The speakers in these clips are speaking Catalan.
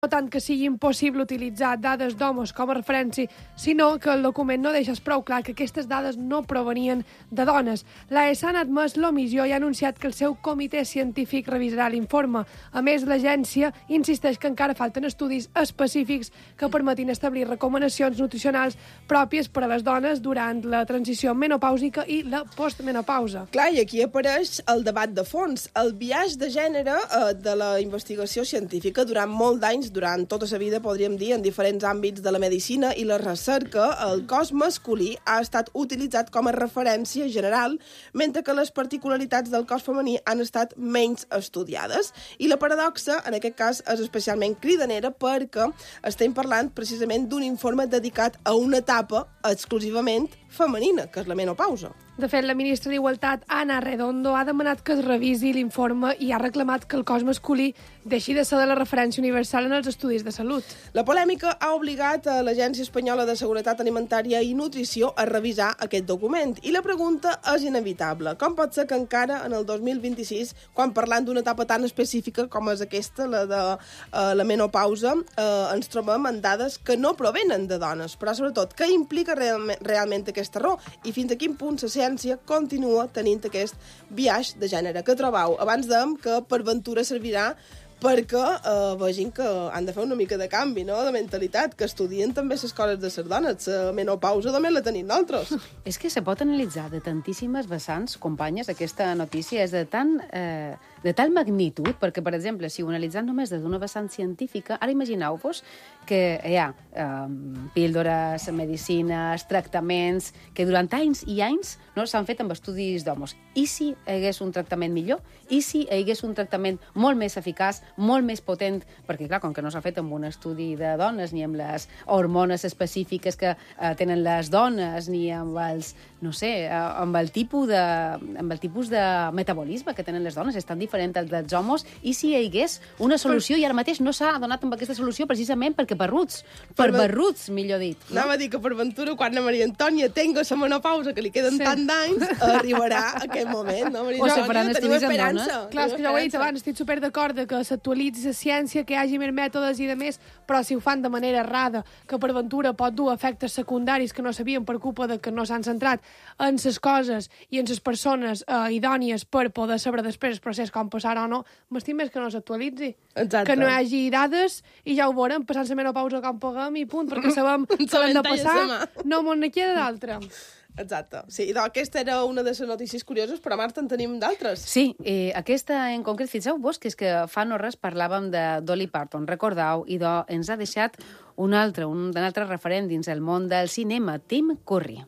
No tant que sigui impossible utilitzar dades d'homes com a referència, sinó que el document no deixa prou clar que aquestes dades no provenien de dones. L'AESA ha admès l'omissió i ha anunciat que el seu comitè científic revisarà l'informe. A més, l'agència insisteix que encara falten estudis específics que permetin establir recomanacions nutricionals pròpies per a les dones durant la transició menopàusica i la postmenopausa. Clar, i aquí apareix el debat de fons. El biaix de gènere de la investigació científica durant molt d'anys, durant tota la vida, podríem dir, en diferents àmbits de la medicina i la recerca, el cos masculí ha estat utilitzat com a referència general, mentre que les particularitats del cos femení han estat menys estudiades. I la paradoxa, en aquest cas, és especialment cridanera perquè estem parlant precisament d'un informe dedicat a una etapa exclusivament femenina, que és la menopausa. De fet, la ministra d'Igualtat, Ana Redondo, ha demanat que es revisi l'informe i ha reclamat que el cos masculí deixi de ser de la referència universal en els estudis de salut. La polèmica ha obligat a l'Agència Espanyola de Seguretat Alimentària i Nutrició a revisar aquest document. I la pregunta és inevitable. Com pot ser que encara en el 2026, quan parlant d'una etapa tan específica com és aquesta, la de la menopausa, ens trobem en dades que no provenen de dones, però sobretot, què implica realment aquesta raó i fins a quin punt la ciència continua tenint aquest biaix de gènere. Que trobeu? Abans dèiem que per ventura servirà perquè vegin que han de fer una mica de canvi, no?, de mentalitat, que estudien també les coses de les dones. La menopausa també la tenim nosaltres. És que se pot analitzar de tantíssimes vessants, companyes. Aquesta notícia és de tal magnitud, perquè, per exemple, si ho analitzem només des d'una vessant científica, ara imagineu-vos que hi ha píldores, medicines, tractaments, que durant anys i anys no s'han fet amb estudis d'homes. I si hi hagués un tractament millor? I si hi hagués un tractament molt més eficaç, molt més potent? Perquè, clar, com que no s'ha fet amb un estudi de dones, ni amb les hormones específiques que tenen les dones, ni amb els, no sé, amb el tipus de metabolisme que tenen les dones, és tan diferent dels homes. I si hi hagués una solució, i ara mateix no s'ha donat amb aquesta solució precisament perquè per barruts, millor dit. No? Anava a dir que per ventura, quan la Maria Antònia tenga la menopausa, que li queden tant d'anys, arribarà aquest moment, no, Maria Antònia? O se faran estudis amb dones. Clar, és que ja ho he dit abans, estic super d'acord que s'actualitzi la ciència, que hi hagi més mètodes i de més, però si ho fan de manera errada, que per ventura pot dur efectes secundaris que no sabien per culpa de que no s'han centrat en les coses i en les persones idònies per poder saber després el procés com passarà o no, m'estim més que no s'actualitzi. Exacte. Que no hi hagi dades i ja ho veurem, passant la menopausa com puguem i punt, perquè sabem que l'hem de passar, no mos ne queda d'altra. Exacte. Sí, aquesta era una de les notícies curioses, però Marta, en tenim d'altres. Sí, aquesta en concret, fixeu-vos que és que fa no res parlàvem de Dolly Parton, recordeu, i ens ha deixat un altre referent dins el món del cinema, Tim Curry.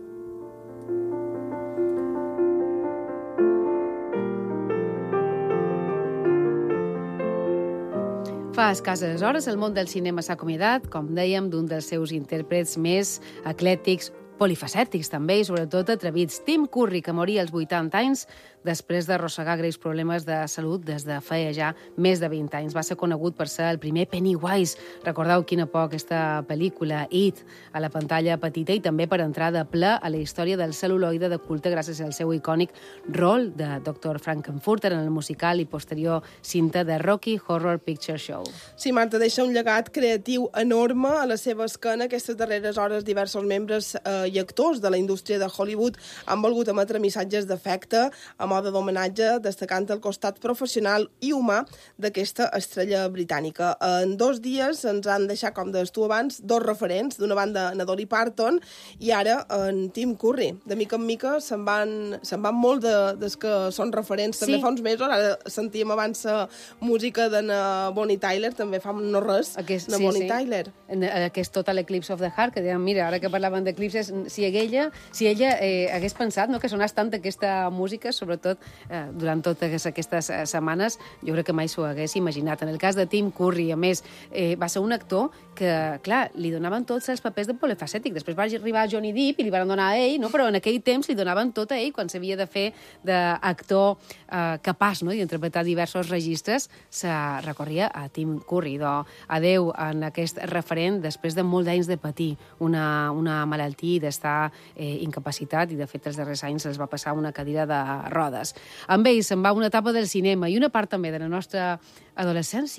Fa escasses hores el món del cinema s'ha acomiadat, com dèiem, d'un dels seus intèrprets més eclèctics, polifacètics també, i sobretot atrevits. Tim Curry, que moria als 80 anys després d'arrossegar greus problemes de salut des de feia ja més de 20 anys. Va ser conegut per ser el primer Pennywise. Recordeu quina por aquesta pel·lícula, It, a la pantalla petita, i també per entrar de ple a la història del cel·luloide de culte gràcies al seu icònic rol de Dr. Frankenfurter en el musical i posterior cinta de Rocky Horror Picture Show. Sí, Marta, deixa un llegat creatiu enorme a la seva esquena. Aquestes darreres hores diversos membres i actors de la indústria de Hollywood han volgut emetre missatges d'afecte a mode d'homenatge, destacant el costat professional i humà d'aquesta estrella britànica. En 2 dies ens han deixat, com deies tu abans, 2 referents. D'una banda, na Dolly Parton i ara en Tim Curry. De mica en mica se'n van molt des que són referents. També fa uns mesos, ara sentíem abans la música de na Bonnie Tyler, també fa no res, Bonnie Tyler. Aquest Total Eclipse of the Heart, que dèiem, mira, ara que parlaven d'eclipses, si ella hagués pensat que sonés tant aquesta música, sobretot durant totes aquestes setmanes, jo crec que mai s'ho hagués imaginat. En el cas de Tim Curry, a més, va ser un actor que, clar, li donaven tots els papers de polifacètic. Després va arribar Johnny Depp i li van donar a ell, no? Però en aquell temps li donaven tot a ell quan s'havia de fer d'actor capaç, no?, d'interpretar diversos registres. Se recorria a Tim Curry. Adeu en aquest referent després de molt d'anys de patir una malaltia i d'estar incapacitat, i de fet els darrers anys els va passar una cadira de rodes. Amb ell se'n va una etapa del cinema i una part també de la nostra adolescència.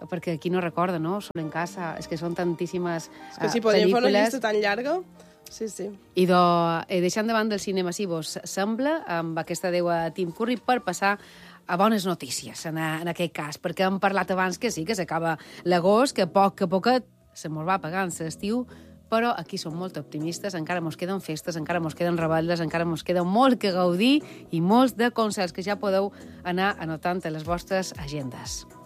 perquè qui no recorda, no? Sol en casa, és que són tantíssimes És que si podríem fer una pel·lícules. llista tan llarga... Sí, sí. I deixant davant del cinema, si vos sembla, amb aquesta Adéu a Tim Curry, per passar a bones notícies, en aquest cas, perquè hem parlat abans que sí, que s'acaba l'agost, que a poquet se mos va pagant l'estiu, però aquí som molt optimistes, encara mos queden festes, encara mos queden rebatlles, encara mos queda molt que gaudir i molts de concerts que ja podeu anar anotant a les vostres agendes.